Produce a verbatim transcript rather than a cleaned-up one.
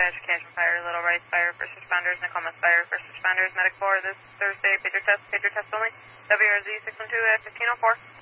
Education Fire, Little Rice Fire, First Responders, Nokomis Fire, First Responders, Medic four, this Thursday, pager test, pager test only, W R Z six one two at fifteen oh four.